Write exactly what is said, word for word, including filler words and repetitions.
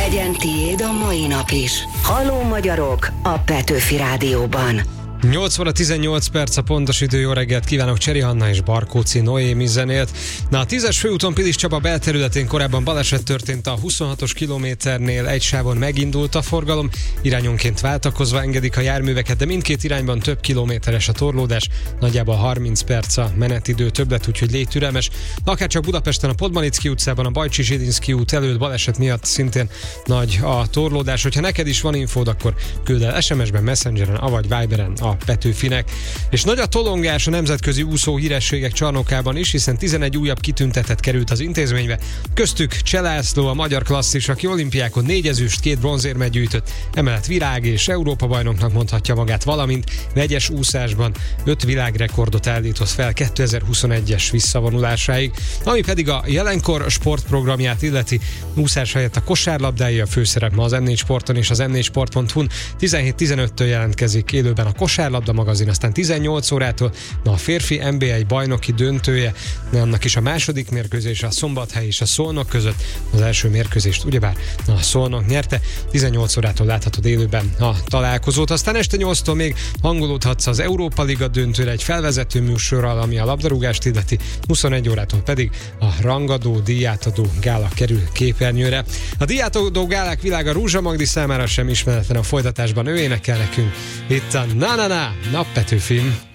Legyen tiéd a mai nap is. Halló magyarok a Petőfi Rádióban. nyolc óra tizennyolc perc a pontos idő, jó reggelt kívánok, Cseri Hanna és Barkóci Noémi zenélt. Na, a tízes főúton Pilis Csaba belterületén korábban baleset történt a huszonhatos kilométernél, egy sávon megindult a forgalom, irányonként váltakozva engedik a járműveket, de mindkét irányban több kilométeres a torlódás, nagyjából harminc perc a menetidő többlet, úgyhogy légy türelmes. Akárcsak Budapesten a Podmanicki utcában, a Bajcsi Zsidinszky út előtt baleset miatt szintén nagy a torlódás. Hogyha neked is van infód, akkor küld el es em es-ben, Messengeren, avagy Viberen a Petőfinek. És nagy a tolongás a nemzetközi úszó hírességek csarnokában is, hiszen tizenegy újabb kitüntetett került az intézménybe. Köztük Cseh László, a magyar klasszis, aki olimpiákon négy ezüst, két bronzérmet gyűjtött, emellett világ és Európa bajnoknak mondhatja magát, valamint vegyes úszásban öt világrekordot állított fel kétezer-huszonegyes visszavonulásáig. Ami pedig a jelenkor sportprogramját illeti, úszás helyett a kosárlabdája a főszerep ma az em négy Sporton és az em négy sport pont hu-n. tizenhét tizenöttől jelentkezik élőben a kosárlabda magazin, aztán tizennyolc órától na a férfi en bé egy bajnoki döntője, annak is a második mérkőzés a Szombathely és a Szolnok között. Az első mérkőzést ugyebár a Szolnok nyerte, tizennyolc órától láthatod élőben a találkozót, aztán este nyolctól még hangolódhatsz az Európa Liga döntőre egy felvezető műsorral, ami a labdarúgást illeti, huszonegy órától pedig a rangadó, díjátadó gála kerül képernyőre. A díjátadó gálák világa Rúzsa Magdi számára sem ismeretlen, a folytatásban ő énekel nekünk itt a Na Na Na, Na Petőfin.